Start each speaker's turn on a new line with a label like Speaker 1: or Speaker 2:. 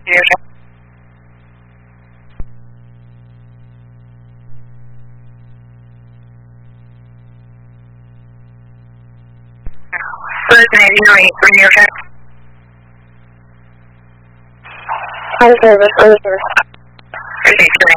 Speaker 1: Your check. Resident 083, your check.
Speaker 2: Other service, other service.
Speaker 1: Resident